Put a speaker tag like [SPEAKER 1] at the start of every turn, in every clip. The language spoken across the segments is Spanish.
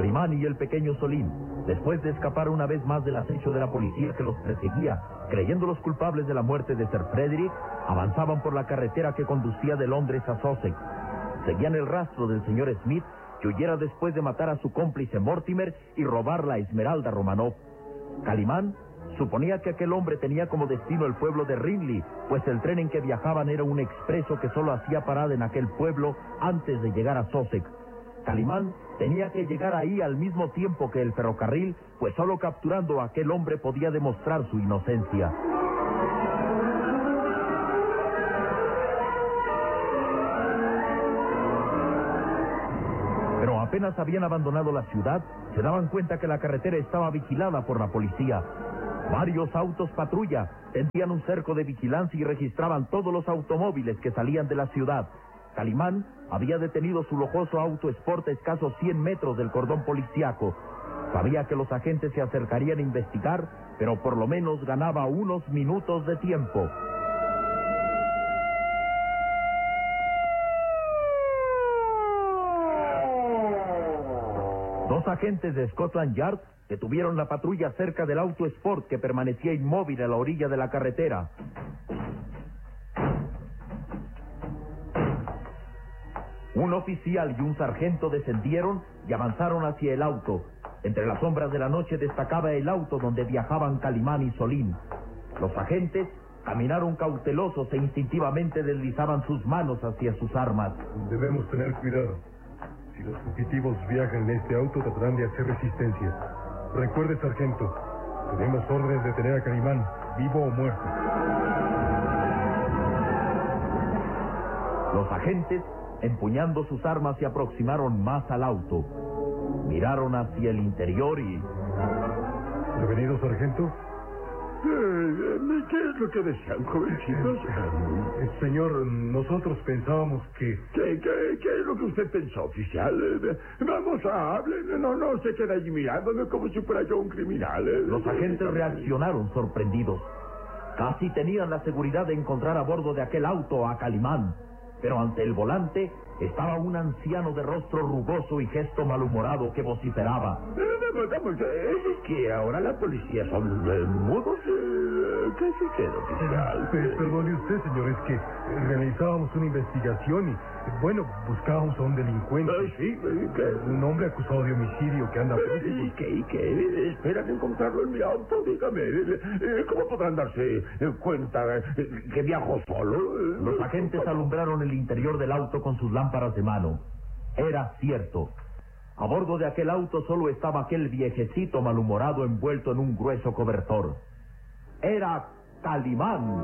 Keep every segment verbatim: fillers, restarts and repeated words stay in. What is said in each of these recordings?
[SPEAKER 1] Calimán y el pequeño Solín, después de escapar una vez más del acecho de la policía que los perseguía, creyéndolos culpables de la muerte de Sir Frederick, avanzaban por la carretera que conducía de Londres a Sussex. Seguían el rastro del señor Smith, que huyera después de matar a su cómplice Mortimer y robar la Esmeralda Romanov. Calimán suponía que aquel hombre tenía como destino el pueblo de Ringley, pues el tren en que viajaban era un expreso que solo hacía parada en aquel pueblo antes de llegar a Sussex. Calimán tenía que llegar ahí al mismo tiempo que el ferrocarril, pues solo capturando a aquel hombre podía demostrar su inocencia. Pero apenas habían abandonado la ciudad, se daban cuenta que la carretera estaba vigilada por la policía. Varios autos patrulla tendían un cerco de vigilancia y registraban todos los automóviles que salían de la ciudad. Calimán había detenido su lujoso auto Sport a escasos cien metros del cordón policíaco. Sabía que los agentes se acercarían a investigar, pero por lo menos ganaba unos minutos de tiempo. Dos agentes de Scotland Yard detuvieron la patrulla cerca del auto Sport que permanecía inmóvil a la orilla de la carretera. Un oficial y un sargento descendieron y avanzaron hacia el auto. Entre las sombras de la noche destacaba el auto donde viajaban Calimán y Solín. Los agentes caminaron cautelosos e instintivamente deslizaban sus manos hacia sus armas.
[SPEAKER 2] Debemos tener cuidado. Si los fugitivos viajan en este auto, tratarán de hacer resistencia. Recuerde, sargento, tenemos órdenes de detener a Calimán, vivo o muerto.
[SPEAKER 1] Los agentes, empuñando sus armas, se aproximaron más al auto. Miraron hacia el interior y...
[SPEAKER 2] ¿Prevenido, sargento?
[SPEAKER 3] ¿Qué es lo que desean, jovencitos?
[SPEAKER 2] Eh, señor, nosotros pensábamos que...
[SPEAKER 3] ¿Qué, qué, ¿Qué es lo que usted pensó, oficial? Vamos a hablar. No, no se queda allí mirándome como si fuera yo un criminal.
[SPEAKER 1] Los agentes reaccionaron sorprendidos. Casi tenían la seguridad de encontrar a bordo de aquel auto a Calimán. Pero ante el volante estaba un anciano de rostro rugoso y gesto malhumorado que vociferaba.
[SPEAKER 3] Vamos, vamos, ¿es que ahora la policía son eh, mudos? Eh, ¿Qué sucede, oficial?
[SPEAKER 2] Eh, perdone usted, señor, es que realizábamos una investigación y, bueno, buscábamos a un delincuente.
[SPEAKER 3] Eh, sí, ¿qué?
[SPEAKER 2] Un hombre acusado de homicidio que anda...
[SPEAKER 3] Eh, ¿Y qué? ¿Y qué? ¿Esperan encontrarlo en mi auto? Dígame, eh, ¿cómo podrán darse cuenta eh, que viajo solo?
[SPEAKER 1] Los agentes alumbraron el interior del auto con sus lámparas de mano. Era cierto. A bordo de aquel auto solo estaba aquel viejecito malhumorado envuelto en un grueso cobertor. Era Calimán.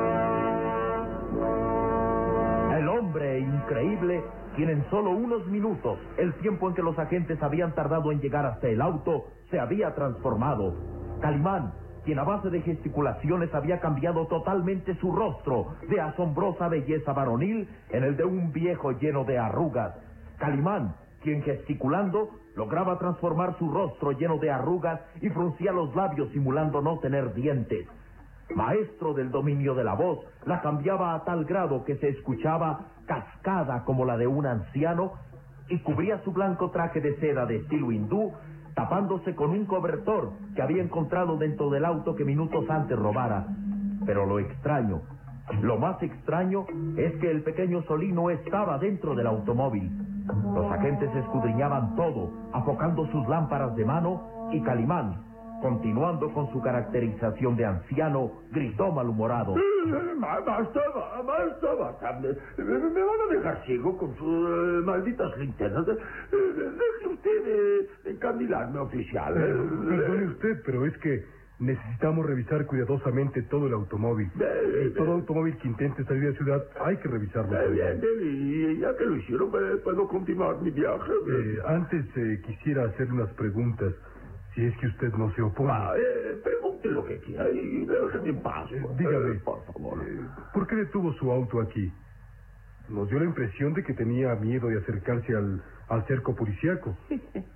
[SPEAKER 1] El hombre increíble, quien en solo unos minutos, el tiempo en que los agentes habían tardado en llegar hasta el auto, se había transformado. Calimán, quien a base de gesticulaciones había cambiado totalmente su rostro de asombrosa belleza varonil en el de un viejo lleno de arrugas. Calimán, quien gesticulando lograba transformar su rostro lleno de arrugas y fruncía los labios simulando no tener dientes. Maestro del dominio de la voz, la cambiaba a tal grado que se escuchaba cascada como la de un anciano y cubría su blanco traje de seda de estilo hindú, tapándose con un cobertor que había encontrado dentro del auto que minutos antes robara. Pero lo extraño, lo más extraño, es que el pequeño Solín no estaba dentro del automóvil. Los agentes escudriñaban todo, enfocando sus lámparas de mano, y Calimán, continuando con su caracterización de anciano, gritó malhumorado.
[SPEAKER 3] Basta, basta, basta. ¿Me van a dejar ciego con sus uh, malditas linternas? Deje usted de encandilarme, oficial.
[SPEAKER 2] Eh, perdone usted, pero es que necesitamos revisar cuidadosamente todo el automóvil.
[SPEAKER 3] Eh,
[SPEAKER 2] y todo automóvil que intente salir de ciudad hay que revisarlo.
[SPEAKER 3] Eh, bien, bien, y ya que lo hicieron, ¿puedo continuar mi viaje?
[SPEAKER 2] Eh, antes eh, quisiera hacerle unas preguntas, si es que usted no se opone.
[SPEAKER 3] Ah, eh, pregunte lo que quiera y déjeme en paz.
[SPEAKER 2] Eh, dígame,
[SPEAKER 3] eh, por favor.
[SPEAKER 2] Eh, ¿por qué detuvo su auto aquí? Nos dio la impresión de que tenía miedo de acercarse al, al cerco policíaco.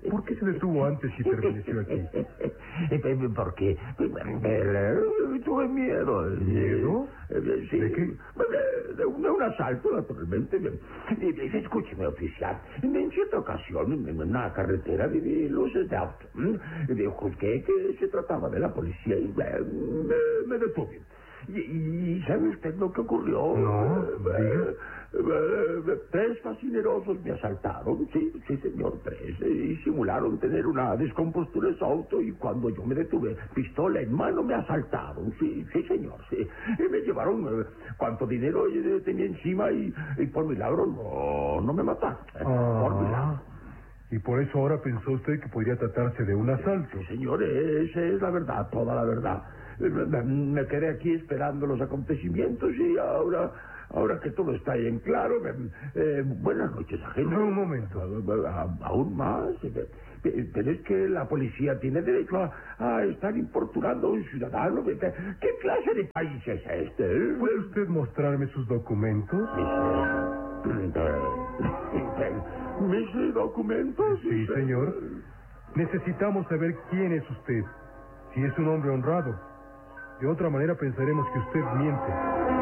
[SPEAKER 2] ¿Por qué se detuvo antes y permaneció aquí?
[SPEAKER 3] Porque eh, tuve miedo.
[SPEAKER 2] ¿Miedo?
[SPEAKER 3] Eh, sí.
[SPEAKER 2] ¿De qué?
[SPEAKER 3] De un, de un asalto, naturalmente. Eh, Escúcheme, oficial. En cierta ocasión, en una carretera, vi luces de auto. ¿m? Juzgué que se trataba de la policía y eh, me, me detuve. Y, y ¿sabe usted lo que ocurrió?
[SPEAKER 2] No,
[SPEAKER 3] eh, eh, Tres fascinerosos me asaltaron, sí, sí señor, tres, y simularon tener una descompostura en su auto y cuando yo me detuve, pistola en mano, me asaltaron, sí, sí señor, sí. Y me llevaron eh, cuanto dinero eh, tenía encima y, y por milagro no, no me mataron, eh,
[SPEAKER 2] Ah.
[SPEAKER 3] por milagro.
[SPEAKER 2] Y por eso ahora pensó usted que podría tratarse de un asalto.
[SPEAKER 3] Sí, señor, esa es la verdad, toda la verdad. Me, me quedé aquí esperando los acontecimientos y ahora, ahora que todo está bien claro, eh, buenas noches, agente.
[SPEAKER 2] Un momento.
[SPEAKER 3] A- aún más. eh, Pero es que la policía tiene derecho a, a estar importunando a un ciudadano. ¿Qué, qué clase de país es este? eh?
[SPEAKER 2] ¿Puede usted mostrarme sus documentos?
[SPEAKER 3] Mis, eh, ¿Mis documentos?
[SPEAKER 2] Sí, señor. Necesitamos saber quién es usted. Si es un hombre honrado. De otra manera pensaremos que usted miente.